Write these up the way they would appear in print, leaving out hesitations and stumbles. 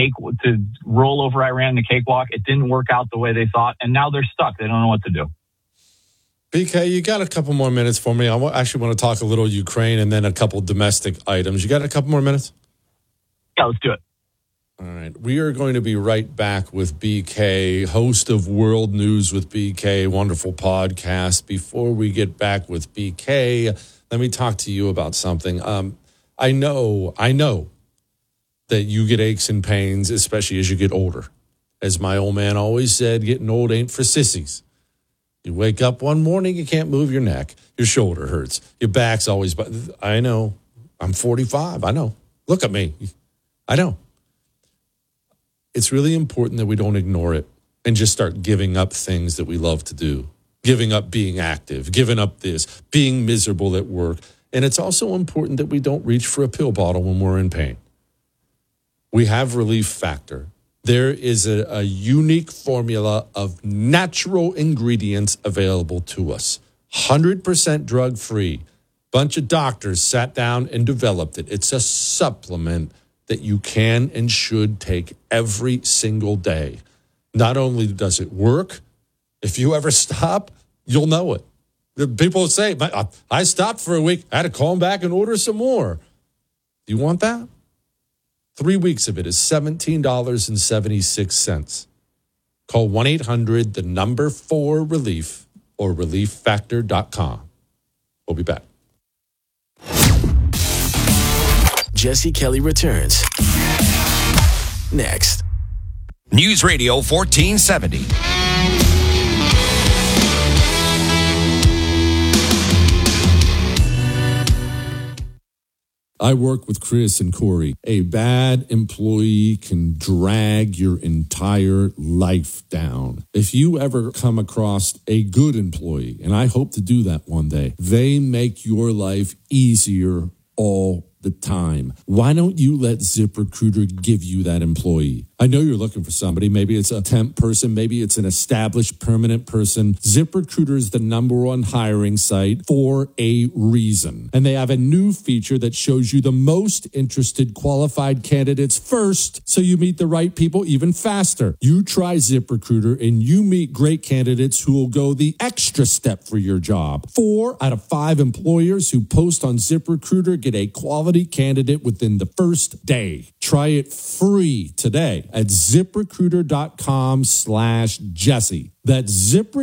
to roll over Iran in the cakewalk. It didn't work out the way they thought, and now they're stuck. They don't know what to do. BK, you got a couple more minutes for me. I actually want to talk a little Ukraine and then a couple domestic items. You got a couple more minutes? Yeah, let's do it. All right. We are going to be right back with BK, host of World News with BK, wonderful podcast. Before we get back with BK, let me talk to you about something. I know that you get aches and pains, especially as you get older. As my old man always said, getting old ain't for sissies. You wake up one morning, you can't move your neck. Your shoulder hurts. Your back's always... I know. I'm 45. I know. Look at me. I know. It's really important that we don't ignore it and just start giving up things that we love to do. Giving up being active, giving up this, being miserable at work. And it's also important that we don't reach for a pill bottle when we're in pain. We have Relief Factor. There is a unique formula of natural ingredients available to us. 100% drug-free. Bunch of doctors sat down and developed it. It's a supplement that you can and should take every single day. Not only does it work, if you ever stop, you'll know it. People say, I stopped for a week. I had to call them back and order some more. Do you want that? 3 weeks of it is $17.76. Call 1-800-4RELIEF or relieffactor.com. We'll be back. Jesse Kelly returns next. News Radio 1470. I work with Chris and Corey. A bad employee can drag your entire life down. If you ever come across a good employee, and I hope to do that one day, they make your life easier all the time. Why don't you let ZipRecruiter give you that employee? I know you're looking for somebody. Maybe it's a temp person. Maybe it's an established permanent person. ZipRecruiter is the #1 hiring site for a reason. And they have a new feature that shows you the most interested qualified candidates first, so you meet the right people even faster. You try ZipRecruiter and you meet great candidates who will go the extra step for your job. 4 out of 5 employers who post on ZipRecruiter get a quality candidate within the first day. Try it free today at ZipRecruiter.com/Jesse. That's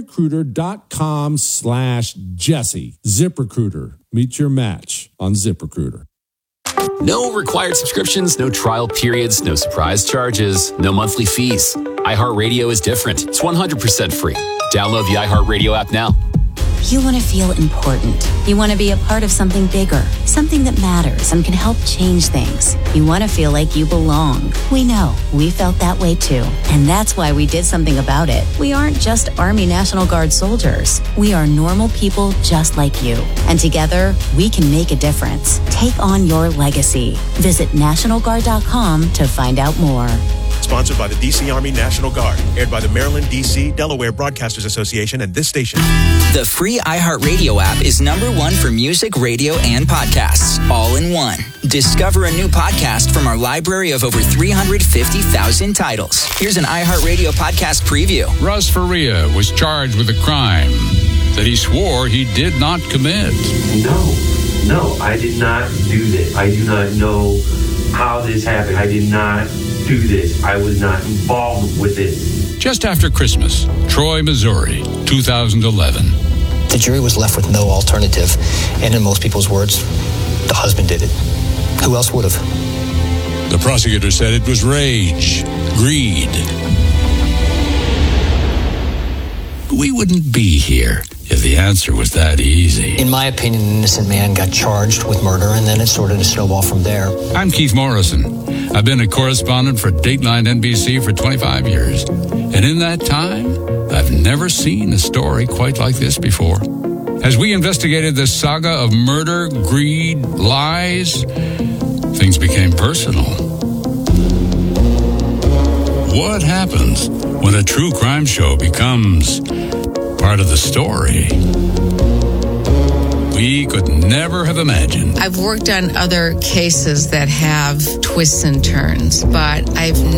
ZipRecruiter.com/Jesse. ZipRecruiter. Meet your match on ZipRecruiter. No required subscriptions, no trial periods, no surprise charges, no monthly fees. iHeartRadio is different. It's 100% free. Download the iHeartRadio app now. You want to feel important. You want to be a part of something bigger, something that matters and can help change things. You want to feel like you belong. We know. We felt that way too. And that's why we did something about it. We aren't just Army National Guard soldiers. We are normal people just like you. And together, we can make a difference. Take on your legacy. Visit NationalGuard.com to find out more. Sponsored by the D.C. Army National Guard. Aired by the Maryland, D.C., Delaware Broadcasters Association and this station. The free iHeartRadio app is #1 for music, radio, and podcasts. All in one. Discover a new podcast from our library of over 350,000 titles. Here's an iHeartRadio podcast preview. Russ Faria was charged with a crime that he swore he did not commit. No, I did not do this. I do not know how this happened. I did not do this. I was not involved with it. Just after Christmas, Troy, Missouri, 2011. The jury was left with no alternative, and in most people's words, the husband did it. Who else would have? The prosecutor said it was rage, greed. We wouldn't be here if the answer was that easy. In my opinion, an innocent man got charged with murder, and then it sort of snowballed from there. I'm Keith Morrison. I've been a correspondent for Dateline NBC for 25 years. And in that time, I've never seen a story quite like this before. As we investigated this saga of murder, greed, lies, things became personal. What happens when a true crime show becomes part of the story? We could never have imagined. I've worked on other cases that have twists and turns, but I've